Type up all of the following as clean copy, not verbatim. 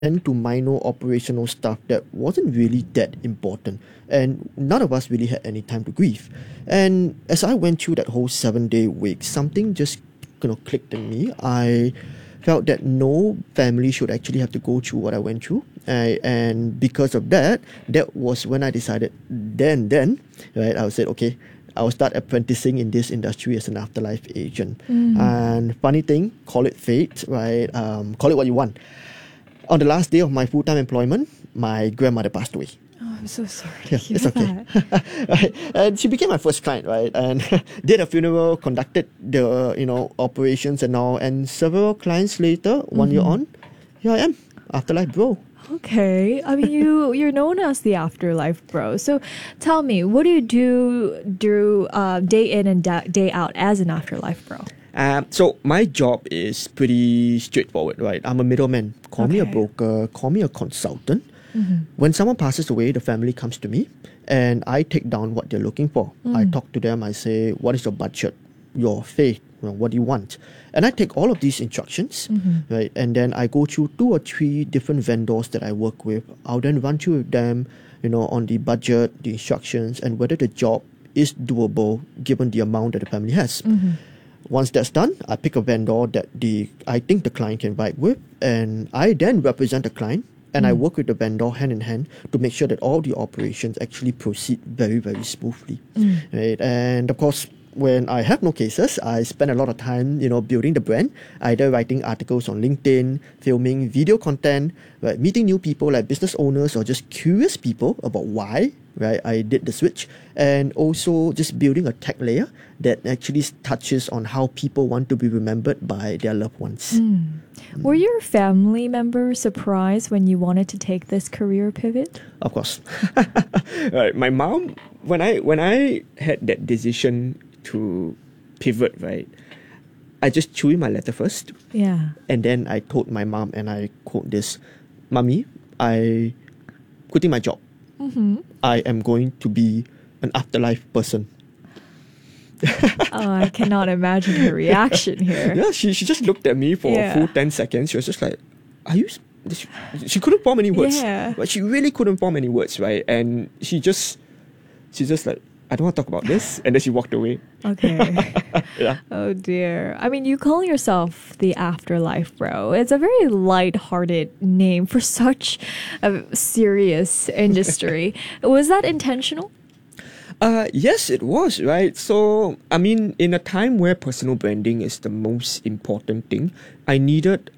and to minor operational stuff that wasn't really that important. And none of us really had any time to grieve. And as I went through that whole 7 day week, something just clicked in me. I felt that no family should actually have to go through what I went through. And because of that, that was when I decided then, right, I said, okay, I will start apprenticing in this industry as an afterlife agent. And funny thing, call it fate, right? Call it what you want. On the last day of my full-time employment, my grandmother passed away. Oh, I'm so sorry. Yeah, it's okay. Right. And she became my first client, right? And did a funeral, conducted the operations and all. And several clients later, 1 year on, here I am, afterlife bro. Okay. I mean, you're known as the afterlife bro. So tell me, what do you do day in and day out as an afterlife bro? So my job is pretty straightforward, right? I'm a middleman. Call me a broker, call me a consultant. When someone passes away, the family comes to me and I take down what they're looking for. I talk to them, I say, what is your budget, your faith, what do you want? And I take all of these instructions, right? And then I go through 2 or 3 different vendors that I work with. I'll then run through with them, on the budget, the instructions, and whether the job is doable given the amount that the family has. Once that's done, I pick a vendor that I think the client can vibe with, and I then represent the client, and I work with the vendor hand in hand to make sure that all the operations actually proceed very, very smoothly. Right? And of course, when I have no cases, I spend a lot of time, building the brand, either writing articles on LinkedIn, filming video content, right, meeting new people like business owners or just curious people about why, right, I did the switch, and also just building a tech layer that actually touches on how people want to be remembered by their loved ones. Were your family members surprised when you wanted to take this career pivot? Of course. Right, my mom, when I had that decision to pivot, right, I just threw in my letter first. Yeah. And then I told my mom, and I quote this, "Mommy, I quitting my job. I am going to be an afterlife person." Oh, I cannot imagine her reaction here. Yeah, she just looked at me for a full 10 seconds. She was just like, "Are you?" She couldn't form any words. Yeah. But she really couldn't form any words, right? And she's just like, "I don't want to talk about this." And then she walked away. Okay. Yeah. Oh dear. I mean, you call yourself the afterlife bro. It's a very light-hearted name for such a serious industry. Was that intentional? Yes, it was, right? So, I mean, in a time where personal branding is the most important thing, I needed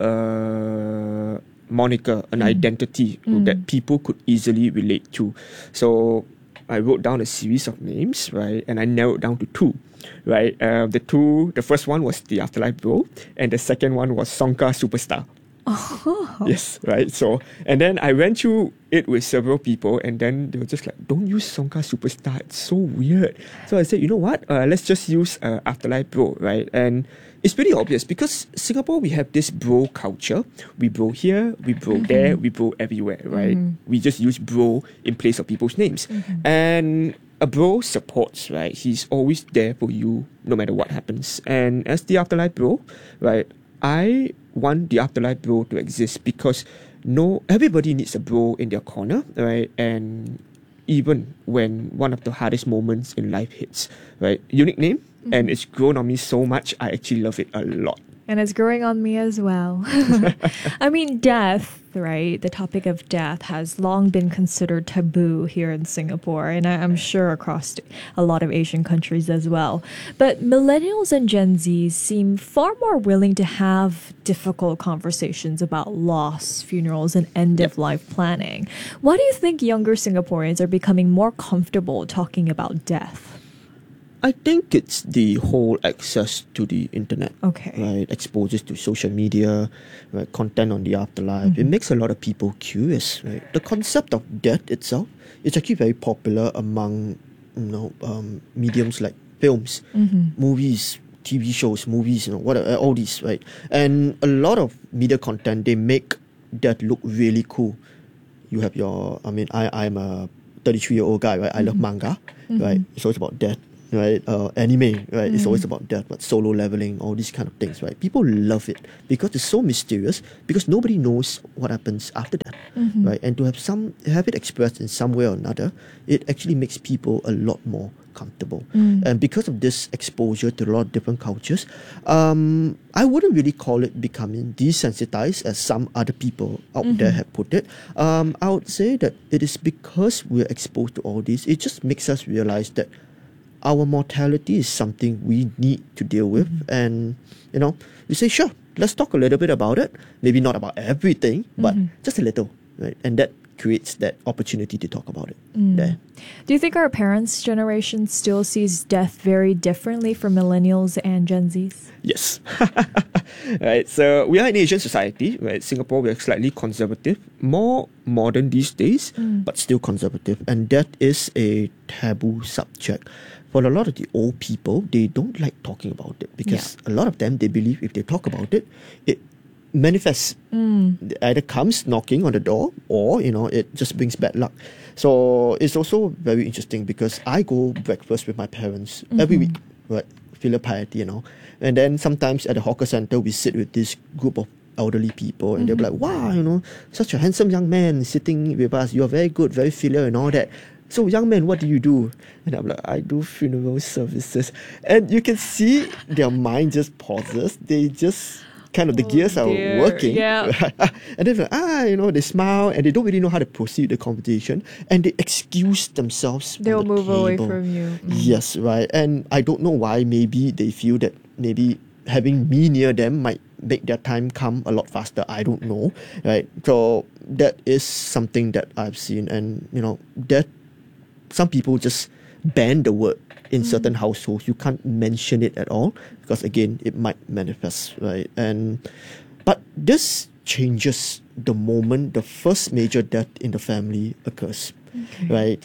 a moniker, an identity that people could easily relate to. So, I wrote down a series of names, right? And I narrowed down to 2, right? The first one was the Afterlife Bro, and the second one was Songkar Superstar. Oh. Yes, right. So, and then I went through it with several people, and then they were just like, "Don't use Songkar Superstar, it's so weird." So I said, you know what? Let's just use Afterlife Bro, right? And it's pretty obvious because Singapore, we have this bro culture. We bro here, we bro there, we bro everywhere, right? We just use bro in place of people's names. And a bro supports, right? He's always there for you no matter what happens. And as the Afterlife Bro, right, I want the Afterlife Bro to exist because everybody needs a bro in their corner, right? And even when one of the hardest moments in life hits, right? Unique name, and it's grown on me so much, I actually love it a lot. And it's growing on me as well. I mean, death, right? The topic of death has long been considered taboo here in Singapore, and I'm sure across a lot of Asian countries as well. But millennials and Gen Zs seem far more willing to have difficult conversations about loss, funerals, and end-of-life planning. Why do you think younger Singaporeans are becoming more comfortable talking about death? I think it's the whole access to the internet. Okay. Right? Exposures to social media, right? Content on the afterlife. It makes a lot of people curious, right? The concept of death itself is actually very popular among, mediums like films, movies, TV shows, movies, all these, right? And a lot of media content, they make death look really cool. You have I'm a 33-year-old guy, right? I love manga, right? So it's about death. right? Anime, right? It's always about death, but solo leveling, all these kind of things, right? People love it because it's so mysterious, because nobody knows what happens after that, right? And to have it expressed in some way or another, it actually makes people a lot more comfortable. And because of this exposure to a lot of different cultures, I wouldn't really call it becoming desensitized as some other people out there have put it. I would say that it is because we're exposed to all this, it just makes us realize that our mortality is something we need to deal with. And, you say, sure, let's talk a little bit about it. Maybe not about everything, but just a little, right? And that creates that opportunity to talk about it there. Do you think our parents' generation still sees death very differently from millennials and Gen Zs? Yes. Right. So we are an Asian society, right? Singapore, we are slightly conservative, more modern these days, but still conservative. And that is a taboo subject. For a lot of the old people, they don't like talking about it because a lot of them, they believe if they talk about it, it manifests. It either comes knocking on the door or, it just brings bad luck. So it's also very interesting because I go breakfast with my parents every week, right? Filial piety, And then sometimes at the hawker center, we sit with this group of elderly people and they'll be like, wow, such a handsome young man sitting with us. You're very good, very filial and all that. So, young man, what do you do? And I'm like, I do funeral services. And you can see their mind just pauses. They just kind of, the gears are working. Yeah. And then, they smile and they don't really know how to proceed the conversation. And they excuse themselves. They'll move away table. from you. Yes, right. And I don't know why. Maybe they feel that maybe having me near them might make their time come a lot faster. I don't know. Right. So that is something that I've seen. And, that some people just ban the word in certain households. You can't mention it at all because, again, it might manifest, right? But this changes the moment the first major death in the family occurs, right?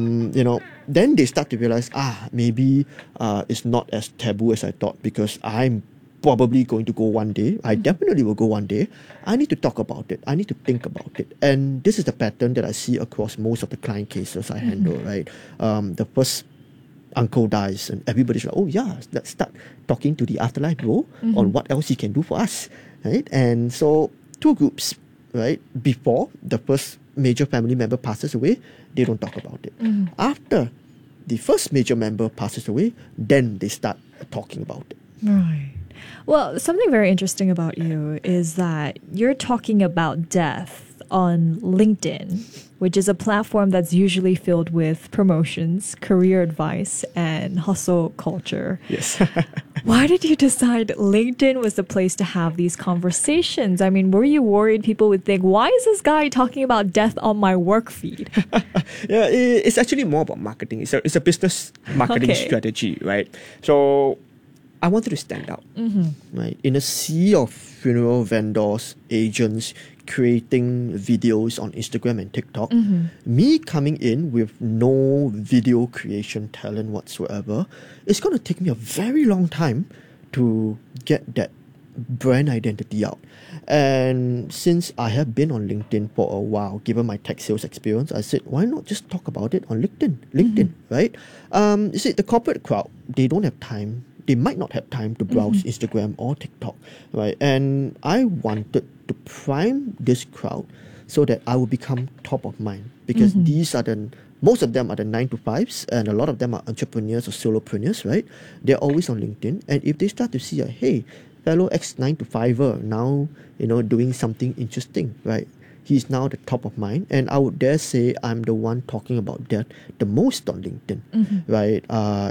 Then they start to realize, maybe it's not as taboo as I thought because I'm probably going to go one day. I definitely will go one day. I need to talk about it. I need to think about it. And this is the pattern that I see across most of the client cases I handle, right? The first uncle dies and everybody's like, oh yeah, let's start talking to the afterlife bro on what else he can do for us, right? And so two groups, right? Before the first major family member passes away, they don't talk about it. After the first major member passes away, then they start talking about it. Right. Well, something very interesting about you is that you're talking about death on LinkedIn, which is a platform that's usually filled with promotions, career advice, and hustle culture. Yes. Why did you decide LinkedIn was the place to have these conversations? I mean, were you worried people would think, why is this guy talking about death on my work feed? Yeah, it's actually more about marketing. It's a business marketing strategy, right? So I wanted to stand out, right? In a sea of funeral vendors, agents, creating videos on Instagram and TikTok, me coming in with no video creation talent whatsoever, it's going to take me a very long time to get that brand identity out. And since I have been on LinkedIn for a while, given my tech sales experience, I said, why not just talk about it on LinkedIn, right? You see, the corporate crowd, they don't have time. They might not have time to browse Instagram or TikTok, right? And I wanted to prime this crowd so that I will become top of mind because most of them are the 9-to-5s and a lot of them are entrepreneurs or solopreneurs, right? They're always on LinkedIn. And if they start to see, hey, fellow ex-9-to-5er now, doing something interesting, right? He's now the top of mind, and I would dare say I'm the one talking about that the most on LinkedIn, right?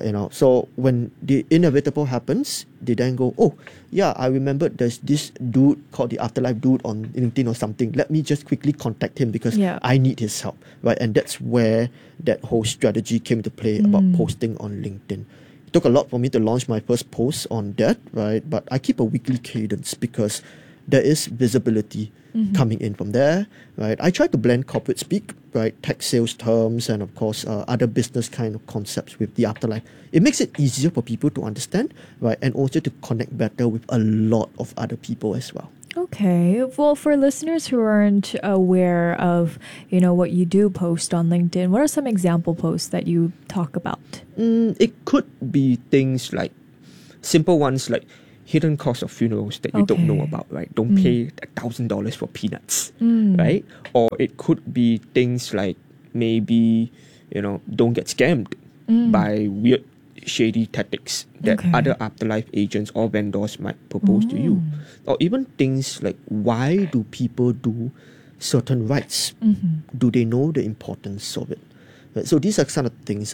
So when the inevitable happens, they then go, oh, yeah, I remember there's this dude called the Afterlife Dude on LinkedIn or something. Let me just quickly contact him because I need his help, right? And that's where that whole strategy came to play about posting on LinkedIn. It took a lot for me to launch my first post on that, right? But I keep a weekly cadence because there is visibility coming in from there, right? I try to blend corporate speak, right? Tech sales terms and, of course, other business kind of concepts with the afterlife. It makes it easier for people to understand, right? And also to connect better with a lot of other people as well. Okay. Well, for listeners who aren't aware of, what you do post on LinkedIn, what are some example posts that you talk about? It could be things like simple ones like hidden cost of funerals that you don't know Okay. about, right? Don't pay $1,000 for peanuts, right? Or it could be things like maybe, don't get scammed by weird, shady tactics that Okay. other afterlife agents or vendors might propose to you. Or even things like, why do people do certain rites? Do they know the importance of it? Right? So these are some of the things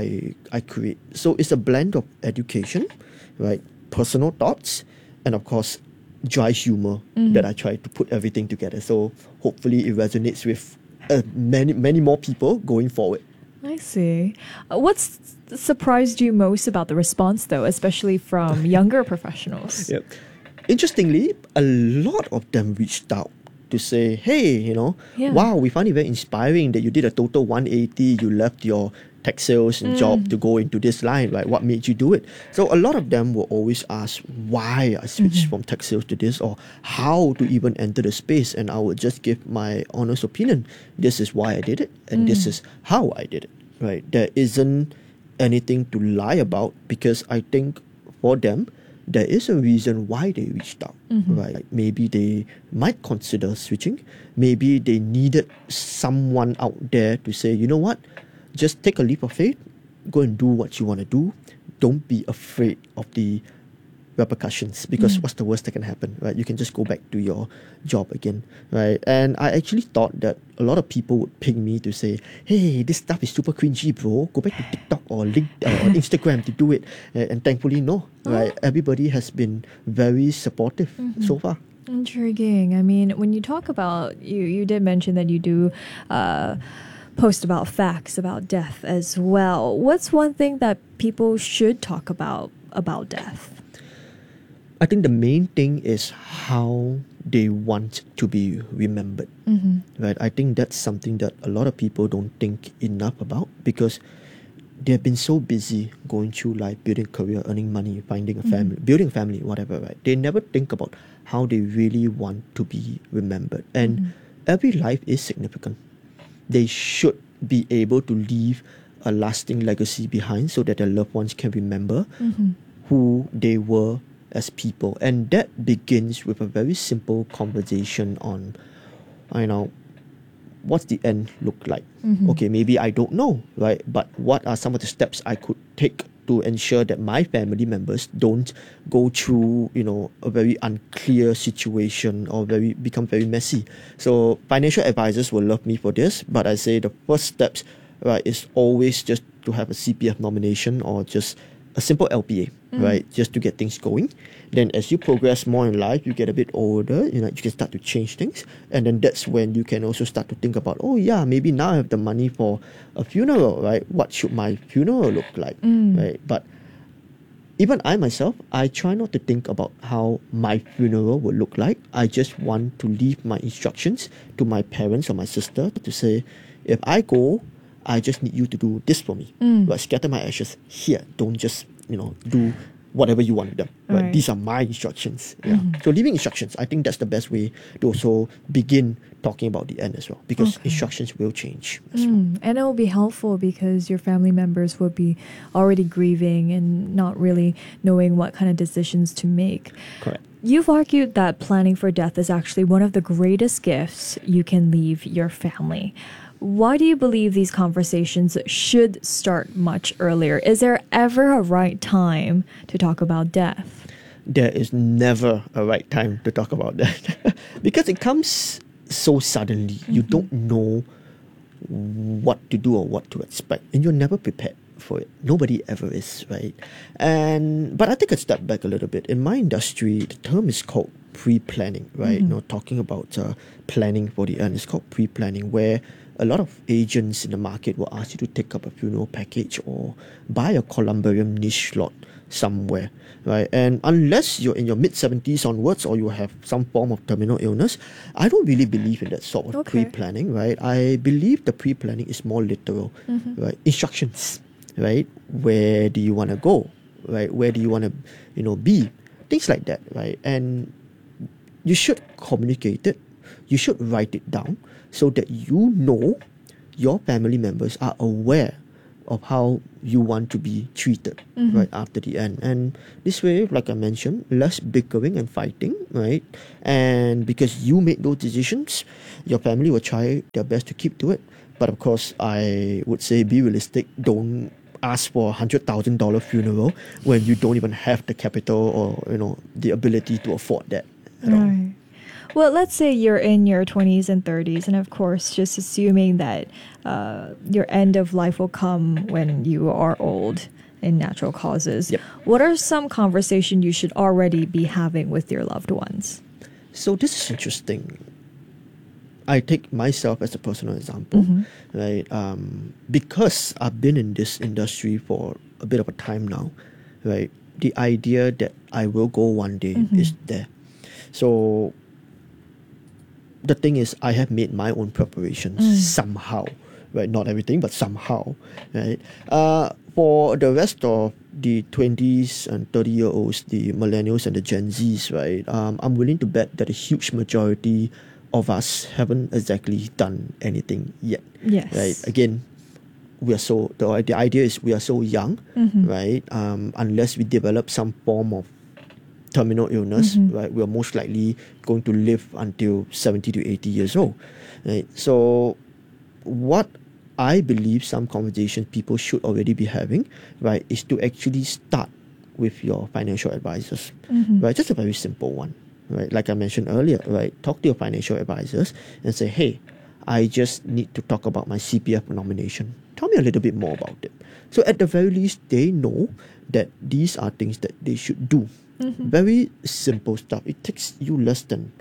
I create. So it's a blend of education, right? Personal thoughts, and of course, dry humor that I try to put everything together. So hopefully it resonates with many more people going forward. I see. What's surprised you most about the response, though, especially from younger professionals? Yep. Interestingly, a lot of them reached out to say, hey, Yeah. wow, we find it very inspiring that you did a total 180. You left your tech sales job to go into this line, right? What made you do it? So a lot of them will always ask why I switched from tech sales to this, or how to even enter the space. And I would just give my honest opinion. This is why I did it, and this is how I did it, right? There isn't anything to lie about, because I think for them, there is a reason why they reached out, right? Like maybe they might consider switching. Maybe they needed someone out there to say, you know what, just take a leap of faith, go and do what you want to do. Don't be afraid of the repercussions, because what's the worst that can happen, right? You can just go back to your job again, right? And I actually thought that a lot of people would ping me to say, hey, this stuff is super cringy, bro, go back to TikTok or or Instagram to do it. And thankfully, no, right? Everybody has been very supportive so far. Intriguing. I mean, when you talk about, you did mention that you do post about facts about death as well. What's one thing that people should talk about death? I think the main thing is how they want to be remembered, right? I think that's something that a lot of people don't think enough about, because they've been so busy going through life, building a career, earning money, finding a family, building a family, whatever, right? They never think about how they really want to be remembered. And every life is significant. They should be able to leave a lasting legacy behind, so that their loved ones can remember who they were as people. And that begins with a very simple conversation on, what's the end look like? Okay, maybe I don't know, right? But what are some of the steps I could take to ensure that my family members don't go through, a very unclear situation, or become very messy? So financial advisors will love me for this, but I say the first steps, right, is always just to have a CPF nomination, or just a simple LPA, right? Just to get things going. Then as you progress more in life, you get a bit older, you can start to change things. And then that's when you can also start to think about, oh yeah, maybe now I have the money for a funeral, right? What should my funeral look like, right? But even I myself, I try not to think about how my funeral would look like. I just want to leave my instructions to my parents or my sister to say, if I go, I just need you to do this for me. But scatter my ashes here. Don't just, do whatever you want with them. Right? These are my instructions. Yeah. So leaving instructions, I think that's the best way to also begin talking about the end as well, because instructions will change as well. And it will be helpful because your family members will be already grieving and not really knowing what kind of decisions to make. Correct. You've argued that planning for death is actually one of the greatest gifts you can leave your family. Why do you believe these conversations should start much earlier? Is there ever a right time to talk about death? There is never a right time to talk about that because it comes so suddenly. You don't know what to do or what to expect, and you're never prepared for it. Nobody ever is, right? But I take a step back a little bit. In my industry, the term is called pre-planning, right? Talking about planning for the end is called pre-planning, where a lot of agents in the market will ask you to take up a funeral package or buy a columbarium niche lot somewhere, right? And unless you're in your mid-70s onwards, or you have some form of terminal illness, I don't really believe in that sort of pre-planning, right? I believe the pre-planning is more literal, right? Instructions, right? Where do you want to go, right? Where do you want to, be? Things like that, right? And you should communicate it. You should write it down so that you know your family members are aware of how you want to be treated right after the end. And this way, like I mentioned, less bickering and fighting, right? And because you made those decisions, your family will try their best to keep to it. But of course, I would say be realistic. Don't ask for $100,000 funeral when you don't even have the capital or the ability to afford that at all. Right. Well, let's say you're in your 20s and 30s, and of course, just assuming that your end of life will come when you are old in natural causes. Yep. What are some conversations you should already be having with your loved ones? So this is interesting. I take myself as a personal example, right? Because I've been in this industry for a bit of a time now, right? The idea that I will go one day is there. So the thing is, I have made my own preparations somehow, right? Not everything, but somehow, right? For the rest of the 20s and 30-year-olds, the millennials and the Gen Zs, right? I'm willing to bet that a huge majority of us haven't exactly done anything yet. Yes. Right? Again, the idea is we are so young, right? Unless we develop some form of terminal illness, right, we are most likely going to live until 70 to 80 years old, right? So what I believe some conversations people should already be having, right, is to actually start with your financial advisors, right? Just a very simple one, right? Like I mentioned earlier, right? Talk to your financial advisors and say, hey, I just need to talk about my CPF nomination. Tell me a little bit more about it. So at the very least, they know that these are things that they should do. Very simple stuff. It takes me less than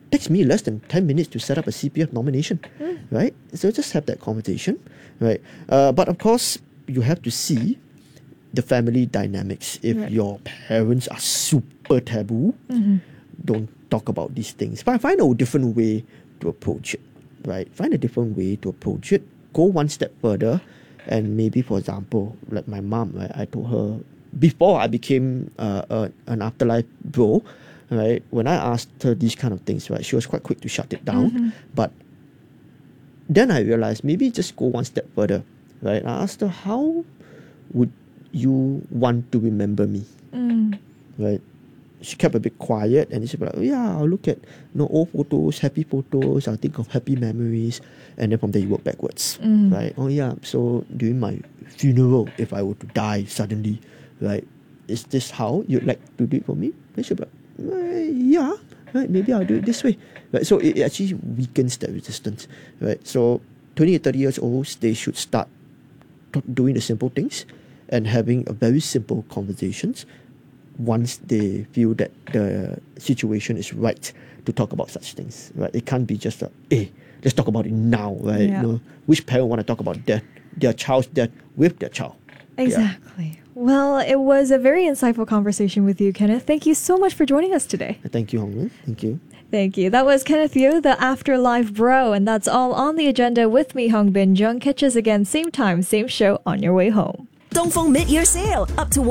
10 minutes to set up a CPF nomination, right? So just have that conversation, right? But of course, you have to see the family dynamics. If your parents are super taboo, don't talk about these things. But find a different way to approach it, right? Find a different way to approach it. Go one step further, and maybe, for example, like my mom, right? I told her, before I became an afterlife bro, right, when I asked her these kind of things, right, she was quite quick to shut it down. But then I realized maybe just go one step further, right? I asked her, how would you want to remember me, right? She kept a bit quiet, and she was like, oh, yeah, I'll look at old photos, happy photos, I'll think of happy memories, and then from there you work backwards, right? Oh yeah, so during my funeral, if I were to die suddenly, right, is this how you'd like to do it for me? Then she'll be like, yeah, right, maybe I'll do it this way, right? So it actually weakens that resistance, right? So 20 to 30 years old, they should start doing the simple things and having a very simple conversations once they feel that the situation is right to talk about such things, right? It can't be just hey, let's talk about it now, right? Yeah. Which parent want to talk about death, their child's death with their child? Exactly. Yeah. Well, it was a very insightful conversation with you, Kenneth. Thank you so much for joining us today. Thank you, Hong Min. Thank you. Thank you. That was Kenneth Yeo, the Afterlife Bro, and that's all on the agenda with me, Hong Bin Jung. Catch us again, same time, same show on your way home. Dongfeng mid-year sale, up to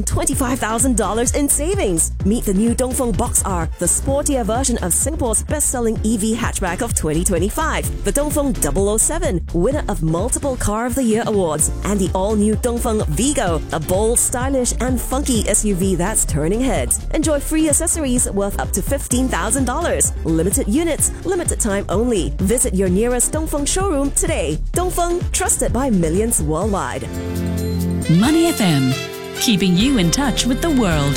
$125,000 in savings. Meet the new Dongfeng Box R, the sportier version of Singapore's best-selling EV hatchback of 2025. The Dongfeng 007, winner of multiple Car of the Year awards. And the all-new Dongfeng Vigo, a bold, stylish and funky SUV that's turning heads. Enjoy free accessories worth up to $15,000. Limited units, limited time only. Visit your nearest Dongfeng showroom today. Dongfeng, trusted by millions worldwide. Money FM, keeping you in touch with the world.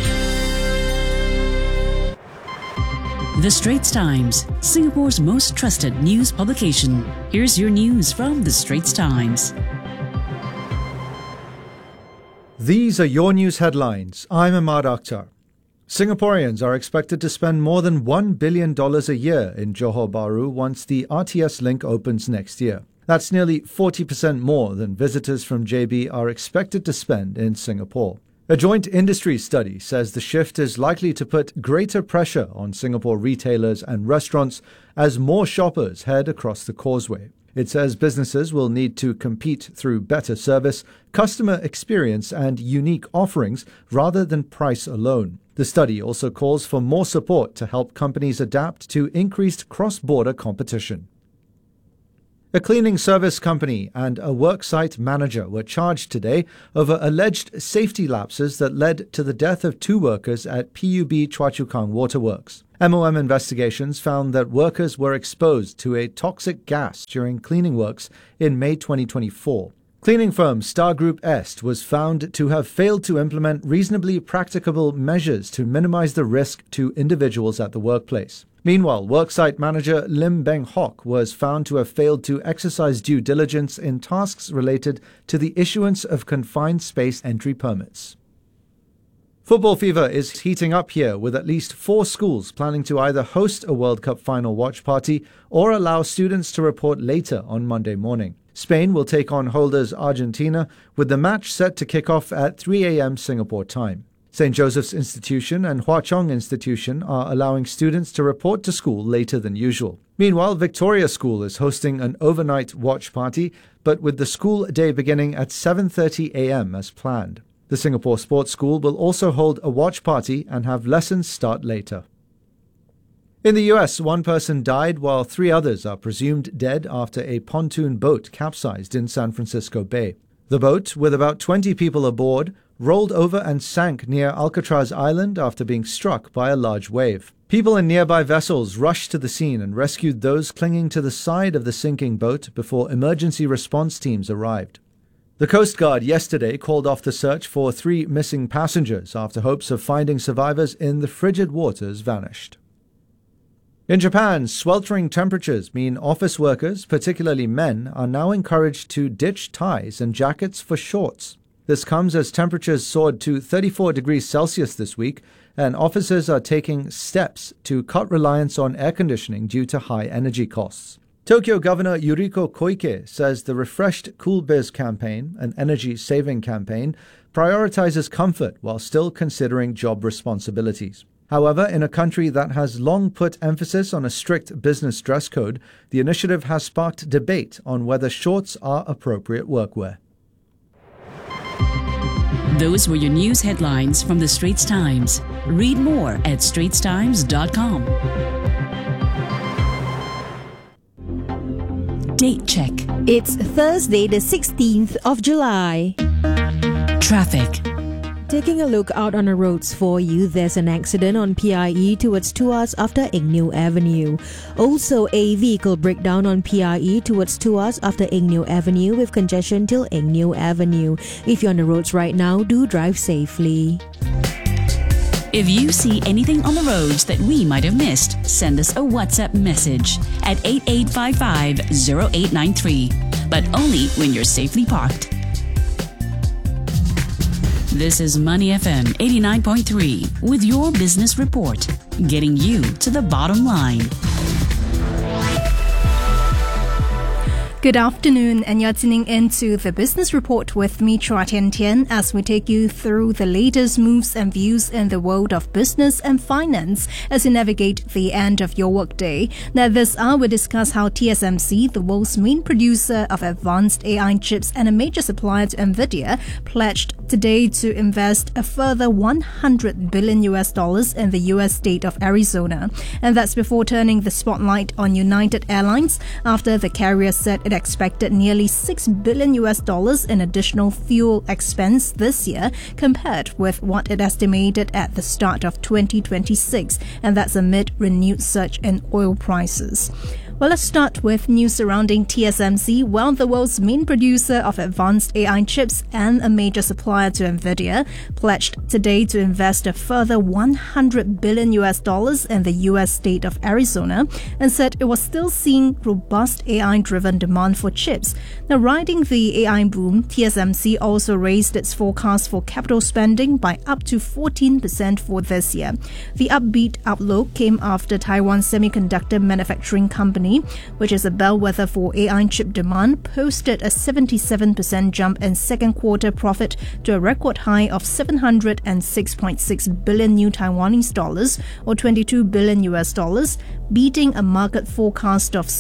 The Straits Times, Singapore's most trusted news publication. Here's your news from The Straits Times. These are your news headlines. I'm Ahmad Akhtar. Singaporeans are expected to spend more than $1 billion a year in Johor Bahru once the RTS link opens next year. That's nearly 40% more than visitors from JB are expected to spend in Singapore. A joint industry study says the shift is likely to put greater pressure on Singapore retailers and restaurants as more shoppers head across the causeway. It says businesses will need to compete through better service, customer experience, and unique offerings rather than price alone. The study also calls for more support to help companies adapt to increased cross-border competition. A cleaning service company and a worksite manager were charged today over alleged safety lapses that led to the death of 2 workers at PUB Choa Chu Kang Waterworks. MOM investigations found that workers were exposed to a toxic gas during cleaning works in May 2024. Cleaning firm Star Group Est was found to have failed to implement reasonably practicable measures to minimize the risk to individuals at the workplace. Meanwhile, worksite manager Lim Beng Hock was found to have failed to exercise due diligence in tasks related to the issuance of confined space entry permits. Football fever is heating up here, with at least 4 schools planning to either host a World Cup final watch party or allow students to report later on Monday morning. Spain will take on holders Argentina, with the match set to kick off at 3 a.m. Singapore time. St. Joseph's Institution and Hwa Chong Institution are allowing students to report to school later than usual. Meanwhile, Victoria School is hosting an overnight watch party, but with the school day beginning at 7:30 a.m. as planned. The Singapore Sports School will also hold a watch party and have lessons start later. In the US, 1 person died while 3 others are presumed dead after a pontoon boat capsized in San Francisco Bay. The boat, with about 20 people aboard, rolled over and sank near Alcatraz Island after being struck by a large wave. People in nearby vessels rushed to the scene and rescued those clinging to the side of the sinking boat before emergency response teams arrived. The Coast Guard yesterday called off the search for 3 missing passengers after hopes of finding survivors in the frigid waters vanished. In Japan, sweltering temperatures mean office workers, particularly men, are now encouraged to ditch ties and jackets for shorts. This comes as temperatures soared to 34 degrees Celsius this week, and offices are taking steps to cut reliance on air conditioning due to high energy costs. Tokyo Governor Yuriko Koike says the refreshed Cool Biz campaign, an energy-saving campaign, prioritizes comfort while still considering job responsibilities. However, in a country that has long put emphasis on a strict business dress code, the initiative has sparked debate on whether shorts are appropriate workwear. Those were your news headlines from the Straits Times. Read more at straitstimes.com. Date check. It's Thursday, the 16th of July. Traffic. Taking a look out on the roads for you, there's an accident on PIE towards Tuas after Ingnew Avenue. Also, a vehicle breakdown on PIE towards Tuas after Ingnew Avenue with congestion till Ingnew Avenue. If you're on the roads right now, do drive safely. If you see anything on the roads that we might have missed, send us a WhatsApp message at 8855-0893, but only when you're safely parked. This is Money FM 89.3 with your business report, getting you to the bottom line. Good afternoon, and you're tuning into the Business Report with me, Chua Tian Tian, as we take you through the latest moves and views in the world of business and finance as you navigate the end of your workday. Now, this hour we discuss how TSMC, the world's main producer of advanced AI chips and a major supplier to NVIDIA, pledged today to invest a further $100 billion in the U.S. state of Arizona. And that's before turning the spotlight on United Airlines after the carrier said it expected nearly $6 billion in additional fuel expense this year compared with what it estimated at the start of 2026, and that's amid renewed surge in oil prices. Well, let's start with news surrounding TSMC. Well, the world's main producer of advanced AI chips and a major supplier to NVIDIA pledged today to invest a further $100 billion in the U.S. state of Arizona and said it was still seeing robust AI-driven demand for chips. Now, riding the AI boom, TSMC also raised its forecast for capital spending by up to 14% for this year. The upbeat outlook came after Taiwan Semiconductor Manufacturing Company, which is a bellwether for AI chip demand, posted a 77% jump in second quarter profit to a record high of 706.6 billion new Taiwanese dollars or $22 billion, beating a market forecast of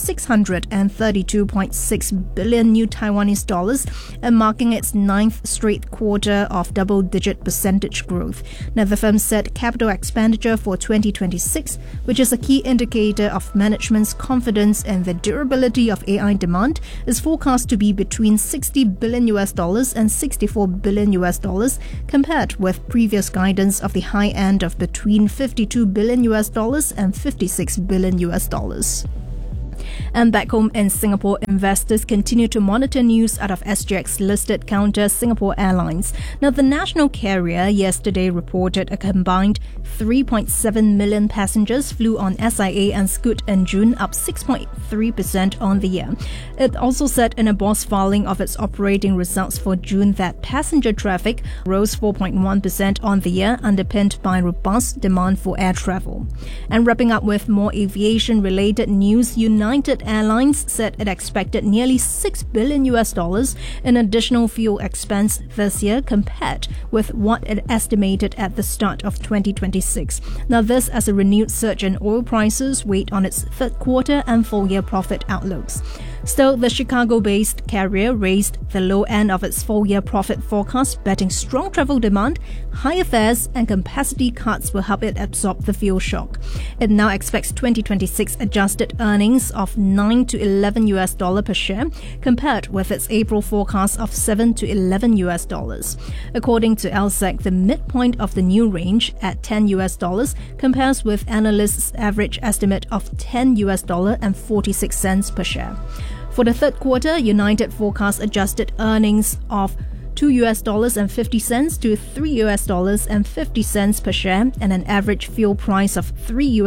632.6 billion new Taiwanese dollars and marking its 9th straight quarter of double-digit percentage growth. Now, the firm said capital expenditure for 2026, which is a key indicator of management's confidence in the durability of AI demand, is forecast to be between $60 billion and $64 billion compared with previous guidance of the high end of between $52 billion and $56 billion. And back home in Singapore, investors continue to monitor news out of SGX-listed counter Singapore Airlines. Now, the national carrier yesterday reported a combined 3.7 million passengers flew on SIA and Scoot in June, up 6.3% on the year. It also said in a BOSS filing of its operating results for June that passenger traffic rose 4.1% on the year, underpinned by robust demand for air travel. And wrapping up with more aviation-related news, United Airlines said it expected nearly $6 billion in additional fuel expense this year compared with what it estimated at the start of 2026. Now, this as a renewed surge in oil prices weighed on its third quarter and full-year profit outlooks. Still, the Chicago-based carrier raised the low end of its full-year profit forecast, betting strong travel demand, higher fares, and capacity cuts will help it absorb the fuel shock. It now expects 2026 adjusted earnings of $9 to $11 per share, compared with its April forecast of $7 to $11. According to LSEG, the midpoint of the new range at $10 compares with analysts' average estimate of $10 and 46 cents per share. For the third quarter, United forecasts adjusted earnings of $2.50 to $3.50 per share and an average fuel price of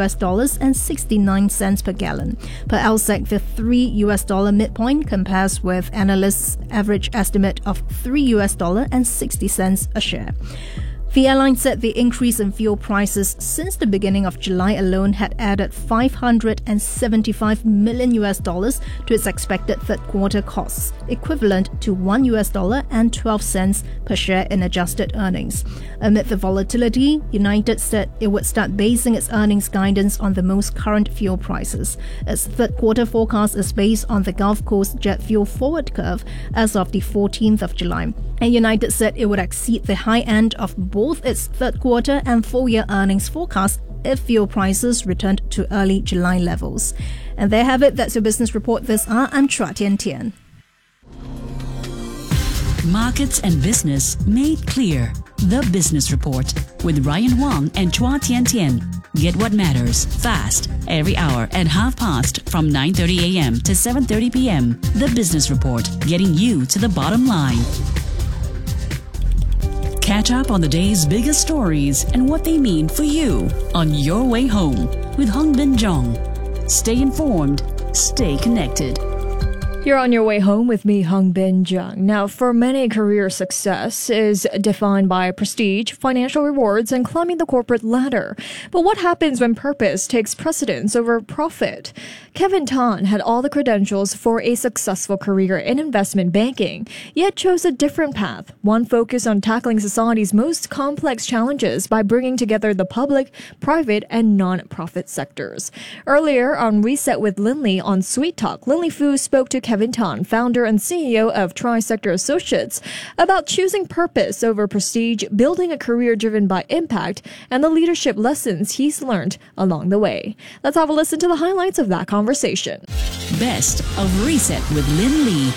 $3.69 per gallon. Per LSEG, the $3 midpoint compares with analysts' average estimate of $3.60 a share. The airline said the increase in fuel prices since the beginning of July alone had added $575 million to its expected third quarter costs, equivalent to $1.12 per share in adjusted earnings. Amid the volatility, United said it would start basing its earnings guidance on the most current fuel prices. Its third quarter forecast is based on the Gulf Coast jet fuel forward curve as of the 14th of July. And United said it would exceed the high end of both its third quarter and full-year earnings forecast if fuel prices returned to early July levels. And there have it. That's your business report this hour. I'm Chua Tian Tian. Markets and business made clear. The Business Report with Ryan Wong and Chua Tian Tian. Get what matters fast every hour at 5:30 from 9:30 a.m. to 7:30 p.m. The Business Report, getting you to the bottom line. Catch up on the day's biggest stories and what they mean for you on Your Way Home with Hong Bin Jong. Stay informed, stay connected. You're on your way home with me, Hong Bin Jung. Now, for many, career success is defined by prestige, financial rewards, and climbing the corporate ladder. But what happens when purpose takes precedence over profit? Kevin Tan had all the credentials for a successful career in investment banking, yet chose a different path, one focused on tackling society's most complex challenges by bringing together the public, private, and non-profit sectors. Earlier on Reset with Linley on Sweet Talk, Linley Fu spoke to Kevin Tan, founder and CEO of Trisector Associates, about choosing purpose over prestige, building a career driven by impact, and the leadership lessons he's learned along the way. Let's have a listen to the highlights of that conversation. Best of Reset with Lin Lee.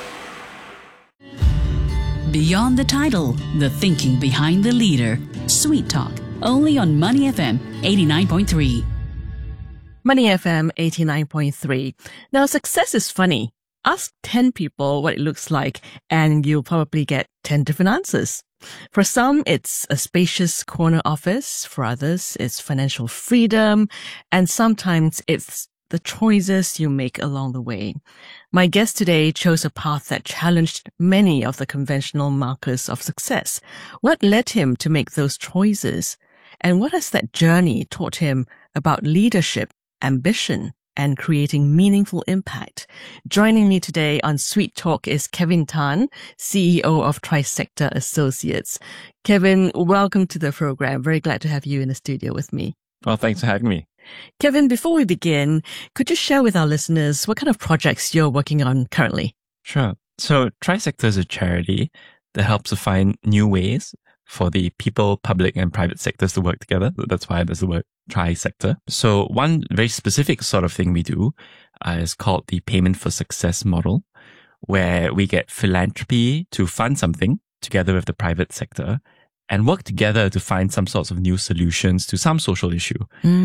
Beyond the title, the thinking behind the leader. Sweet Talk, only on Money FM 89.3. Money FM 89.3. Now, success is funny. Ask 10 people what it looks like, and you'll probably get 10 different answers. For some, it's a spacious corner office. For others, it's financial freedom. And sometimes it's the choices you make along the way. My guest today chose a path that challenged many of the conventional markers of success. What led him to make those choices? And what has that journey taught him about leadership, ambition, and creating meaningful impact? Joining me today on Sweet Talk is Kevin Tan, CEO of Trisector Associates. Kevin, welcome to the program. Very glad to have you in the studio with me. Well, thanks for having me. Kevin, before we begin, could you share with our listeners what kind of projects you're working on currently? Sure. So Trisector is a charity that helps to find new ways for the people, public and private sectors to work together. That's why there's the word Trisector. So one very specific sort of thing we do is called the Payment for Success model, where we get philanthropy to fund something together with the private sector and work together to find some sorts of new solutions to some social issue.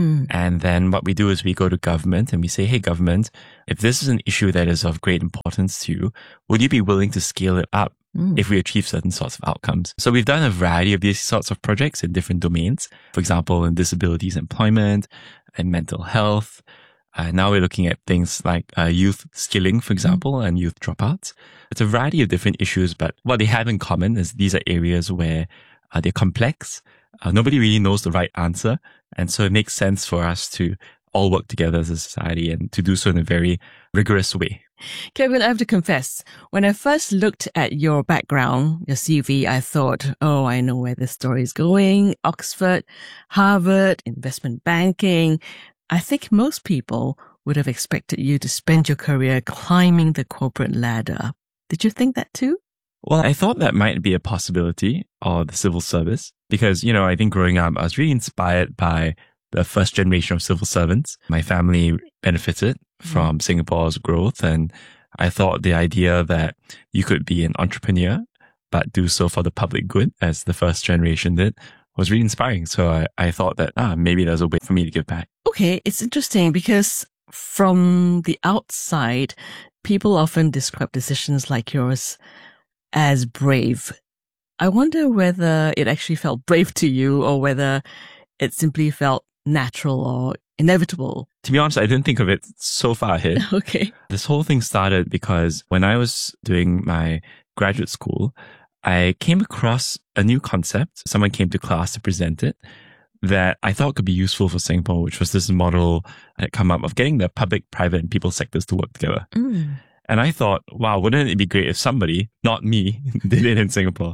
And then what we do is we go to government and we say, hey, government, if this is an issue that is of great importance to you, would you be willing to scale it up if we achieve certain sorts of outcomes? So we've done a variety of these sorts of projects in different domains. For example, in disabilities employment and mental health. Now we're looking at things like youth skilling, for example, and youth dropouts. It's a variety of different issues, but what they have in common is these are areas where they're complex. Nobody really knows the right answer. And so it makes sense for us to all work together as a society and to do so in a very rigorous way. Kevin, I have to confess, when I first looked at your background, your CV, I thought, oh, I know where this story is going. Oxford, Harvard, investment banking. I think most people would have expected you to spend your career climbing the corporate ladder. Did you think that too? Well, I thought that might be a possibility, or the civil service, because, I think growing up, I was really inspired by the first generation of civil servants. My family benefited from Singapore's growth, and I thought the idea that you could be an entrepreneur, but do so for the public good, as the first generation did, was really inspiring. So I thought that maybe there's a way for me to give back. Okay, it's interesting because from the outside, people often describe decisions like yours as brave. I wonder whether it actually felt brave to you or whether it simply felt natural or inevitable. To be honest, I didn't think of it so far ahead. Okay. This whole thing started because when I was doing my graduate school, I came across a new concept. Someone came to class to present it that I thought could be useful for Singapore, which was this model that come up of getting the public, private and people sectors to work together. And I thought, wow, wouldn't it be great if somebody, not me, did it in Singapore?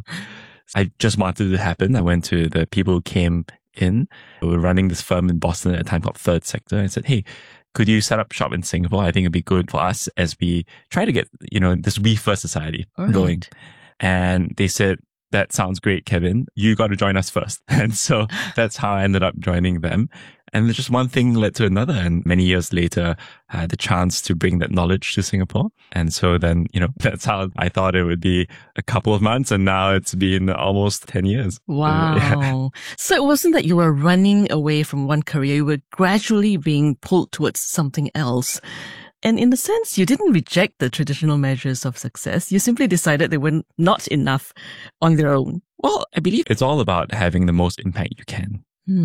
I just wanted it to happen. I went to the people who came in. We were running this firm in Boston at a time called Third Sector. I said, hey, could you set up shop in Singapore? I think it'd be good for us as we try to get, this We First society going. And they said, that sounds great, Kevin. You got to join us first. And so that's how I ended up joining them. And just one thing led to another. And many years later, I had the chance to bring that knowledge to Singapore. And so then, that's how I thought it would be a couple of months. And now it's been almost 10 years. Wow. So it wasn't that you were running away from one career. You were gradually being pulled towards something else. And in a sense, you didn't reject the traditional measures of success. You simply decided they were not enough on their own. Well, I believe it's all about having the most impact you can.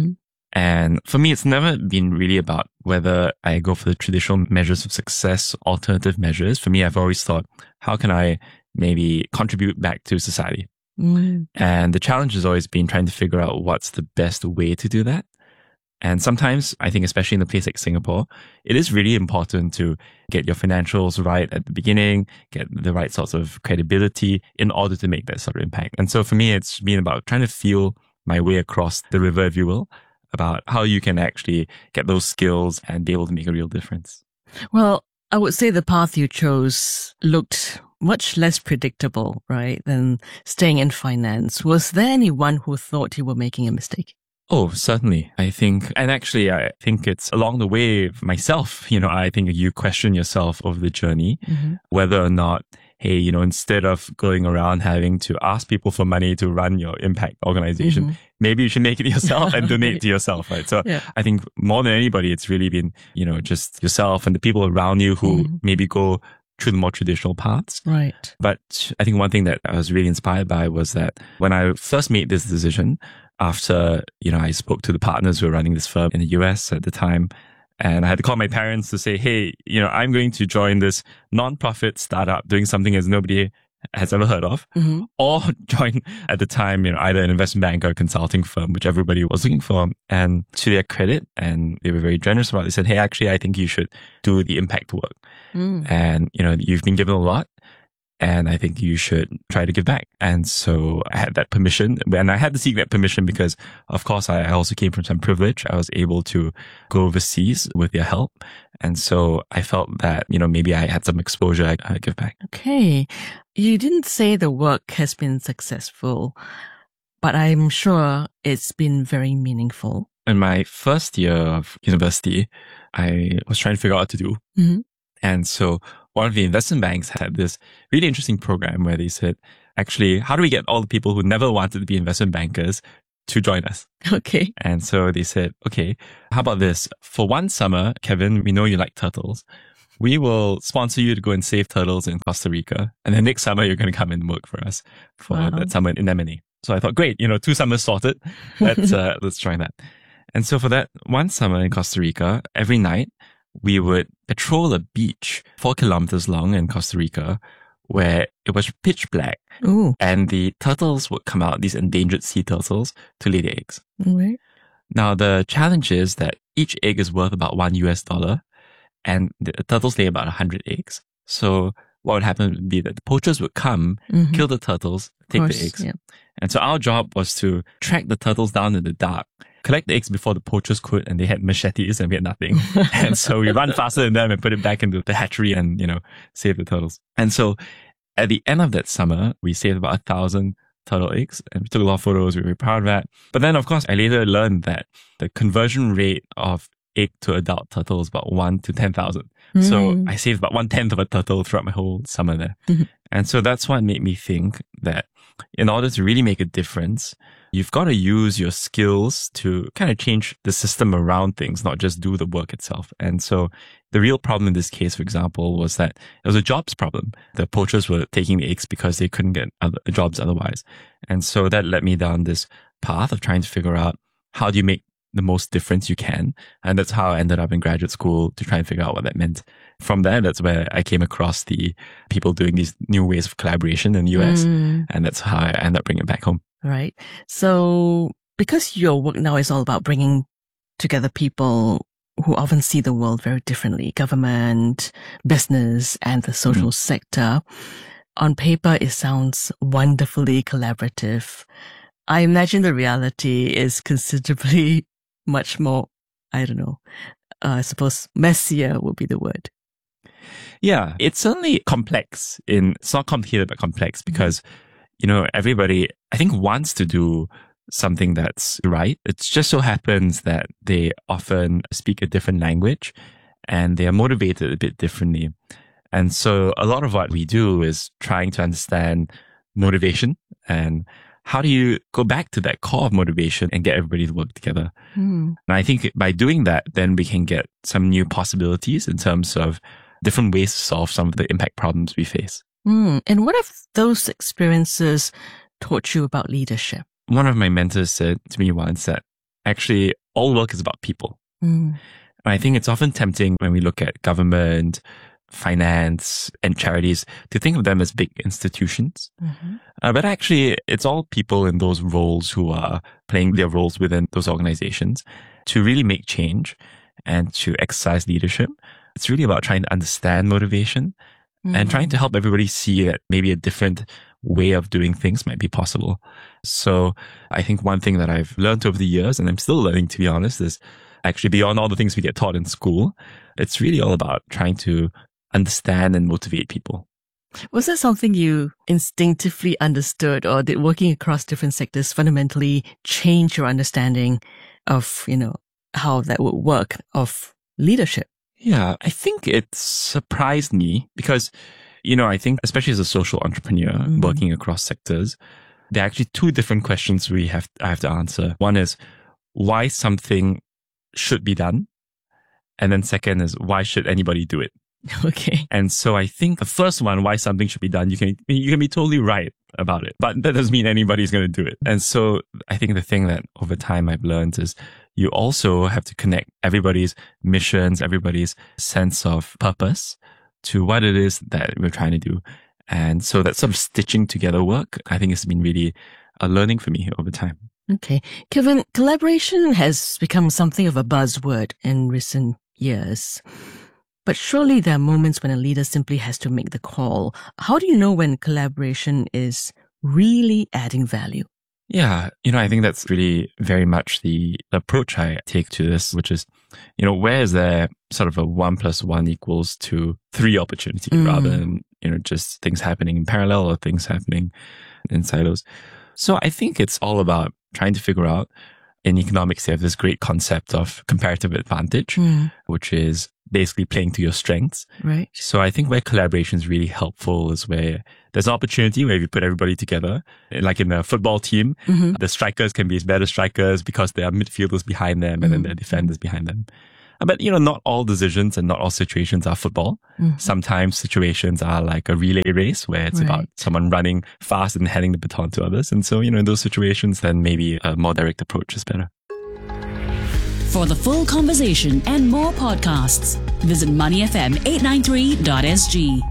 And for me, it's never been really about whether I go for the traditional measures of success, alternative measures. For me, I've always thought, how can I maybe contribute back to society? And the challenge has always been trying to figure out what's the best way to do that. And sometimes, I think, especially in a place like Singapore, it is really important to get your financials right at the beginning, get the right sorts of credibility in order to make that sort of impact. And so for me, it's been about trying to feel my way across the river, if you will, about how you can actually get those skills and be able to make a real difference. Well, I would say the path you chose looked much less predictable, right, than staying in finance. Was there anyone who thought you were making a mistake? Oh, certainly. I think it's along the way myself, I think you question yourself over the journey, whether or not, hey, instead of going around having to ask people for money to run your impact organization, maybe you should make it yourself and donate to yourself, right? So I think more than anybody, it's really been, just yourself and the people around you who maybe go through the more traditional paths. Right. But I think one thing that I was really inspired by was that when I first made this decision, after, I spoke to the partners who were running this firm in the US at the time, and I had to call my parents to say, hey, I'm going to join this non-profit startup doing something as nobody has ever heard of, or join at the time, either an investment bank or a consulting firm, which everybody was looking for. And to their credit, and they were very generous about it, they said, hey, actually, I think you should do the impact work. And, you've been given a lot. and I think you should try to give back. And so I had that permission, and I had to seek that permission because, of course, I also came from some privilege. I was able to go overseas with their help. And so I felt that, maybe I had some exposure I could give back. Okay. You didn't say the work has been successful, but I'm sure it's been very meaningful. In my first year of university, I was trying to figure out what to do. Mm-hmm. And so one of the investment banks had this really interesting program where they said, actually, how do we get all the people who never wanted to be investment bankers to join us? Okay. And so they said, okay, how about this? For one summer, Kevin, we know you like turtles. We will sponsor you to go and save turtles in Costa Rica. And then next summer, you're going to come and work for us for that summer in Anemone. So I thought, great, 2 summers sorted. Let's try that. And so for that one summer in Costa Rica, every night, we would patrol a beach 4 kilometers long in Costa Rica where it was pitch black. Ooh. And the turtles would come out, these endangered sea turtles, to lay the eggs. Right. Now, the challenge is that each egg is worth about $1, and the turtles lay about 100 eggs. So what would happen would be that the poachers would come, kill the turtles, take the eggs. Yeah. And so our job was to track the turtles down in the dark, collect the eggs before the poachers could, and they had machetes and we had nothing. And so we run faster than them and put it back into the hatchery and, save the turtles. And so at the end of that summer, we saved about 1,000 turtle eggs and we took a lot of photos. We were very proud of that. But then, of course, I later learned that the conversion rate of egg to adult turtle is about 1 to 10,000. So I saved about 1/10 of a turtle throughout my whole summer there. And so that's what made me think that in order to really make a difference, you've got to use your skills to kind of change the system around things, not just do the work itself. And so the real problem in this case, for example, was that it was a jobs problem. The poachers were taking the eggs because they couldn't get other jobs otherwise. And so that led me down this path of trying to figure out how do you make the most difference you can. And that's how I ended up in graduate school to try and figure out what that meant. From there, that's where I came across the people doing these new ways of collaboration in the US. And that's how I ended up bringing it back home. Right. So because your work now is all about bringing together people who often see the world very differently, government, business, and the social sector, on paper, it sounds wonderfully collaborative. I imagine the reality is considerably much more, I suppose messier would be the word. Yeah, it's certainly complex. It's not complicated, but complex because, everybody, I think, wants to do something that's right. It just so happens that they often speak a different language and they are motivated a bit differently. And so a lot of what we do is trying to understand motivation and how do you go back to that core of motivation and get everybody to work together? And I think by doing that, then we can get some new possibilities in terms of different ways to solve some of the impact problems we face. And what have those experiences taught you about leadership? One of my mentors said to me once that actually all work is about people. And I think it's often tempting when we look at government, finance, and charities to think of them as big institutions. But actually, it's all people in those roles who are playing their roles within those organizations to really make change and to exercise leadership. It's really about trying to understand motivation and trying to help everybody see that maybe a different way of doing things might be possible. So I think one thing that I've learned over the years, and I'm still learning, to be honest, is actually beyond all the things we get taught in school, it's really all about trying to understand and motivate people. Was that something you instinctively understood, or did working across different sectors fundamentally change your understanding of, how that would work, of leadership? Yeah, I think it surprised me because, I think especially as a social entrepreneur working across sectors, there are actually 2 different questions I have to answer. One is why something should be done. And then second is why should anybody do it? Okay. And so I think the first one, why something should be done, you can be totally right about it, but that doesn't mean anybody's going to do it. And so I think the thing that over time I've learned is you also have to connect everybody's missions, everybody's sense of purpose to what it is that we're trying to do. And so that sort of stitching together work, I think has been really a learning for me over time. Okay. Kevin, collaboration has become something of a buzzword in recent years. But surely there are moments when a leader simply has to make the call. How do you know when collaboration is really adding value? Yeah, I think that's really very much the approach I take to this, which is, where is there sort of a 1 + 1 = 3 opportunity rather than, just things happening in parallel or things happening in silos. So I think it's all about trying to figure out, in economics, they have this great concept of comparative advantage, which is basically playing to your strengths. Right. So I think where collaboration is really helpful is where there's an opportunity where if you put everybody together, like in a football team, the strikers can be better strikers because there are midfielders behind them and then there are defenders behind them. But, not all decisions and not all situations are football. Sometimes situations are like a relay race where it's about someone running fast and handing the baton to others. And so, in those situations, then maybe a more direct approach is better. For the full conversation and more podcasts, visit moneyfm893.sg.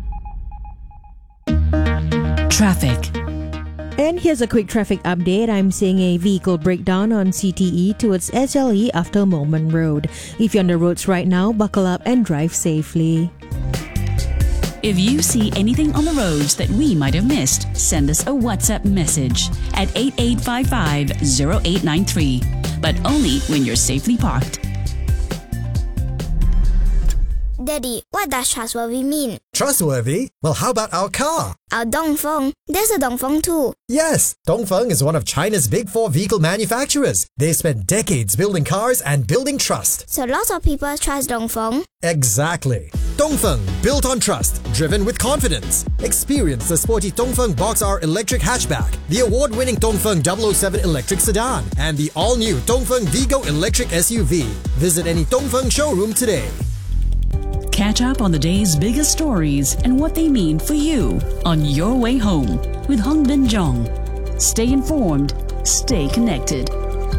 Traffic. And here's a quick traffic update. I'm seeing a vehicle breakdown on CTE towards SLE after Moulmein Road. If you're on the roads right now, buckle up and drive safely. If you see anything on the roads that we might have missed, send us a WhatsApp message at 8855-0893. But only when you're safely parked. Daddy, what does trustworthy mean? Trustworthy? Well, how about our car? Our Dongfeng. There's a Dongfeng too. Yes, Dongfeng is one of China's big 4 vehicle manufacturers. They spent decades building cars and building trust. So lots of people trust Dongfeng? Exactly. Dongfeng, built on trust, driven with confidence. Experience the sporty Dongfeng Box R electric hatchback, the award-winning Dongfeng 007 electric sedan, and the all-new Dongfeng Vigo electric SUV. Visit any Dongfeng showroom today. Catch up on the day's biggest stories and what they mean for you on Your Way Home with Hong Bin Jong. Stay informed, stay connected.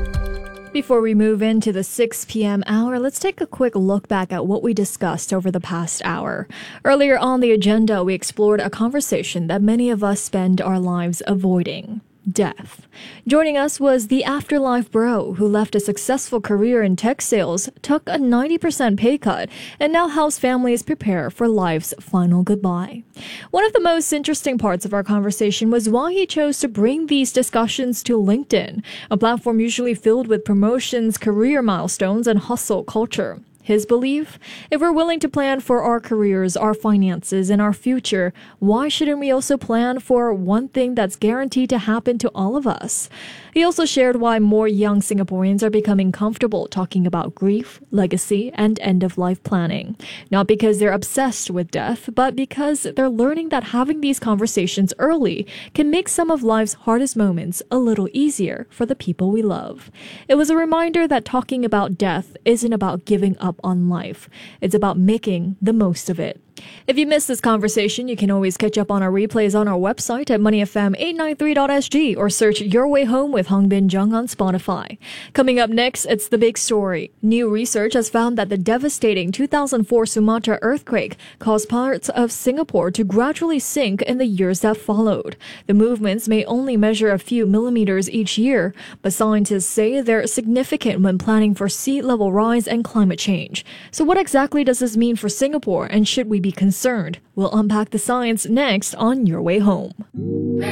Before we move into the 6 p.m. hour, let's take a quick look back at what we discussed over the past hour. Earlier on the agenda, we explored a conversation that many of us spend our lives avoiding. Death. Joining us was the Afterlife Bro, who left a successful career in tech sales, took a 90% pay cut, and now helps families prepare for life's final goodbye. One of the most interesting parts of our conversation was why he chose to bring these discussions to LinkedIn, a platform usually filled with promotions, career milestones, and hustle culture. His belief? If we're willing to plan for our careers, our finances, and our future, why shouldn't we also plan for one thing that's guaranteed to happen to all of us? He also shared why more young Singaporeans are becoming comfortable talking about grief, legacy, and end-of-life planning. Not because they're obsessed with death, but because they're learning that having these conversations early can make some of life's hardest moments a little easier for the people we love. It was a reminder that talking about death isn't about giving up on life. It's about making the most of it. If you missed this conversation, you can always catch up on our replays on our website at moneyfm893.sg or search Your Way Home with Hong Bin Jung on Spotify. Coming up next, it's the big story. New research has found that the devastating 2004 Sumatra earthquake caused parts of Singapore to gradually sink in the years that followed. The movements may only measure a few millimeters each year, but scientists say they're significant when planning for sea level rise and climate change. So what exactly does this mean for Singapore, and should we be concerned? We'll unpack the science next on Your Way Home.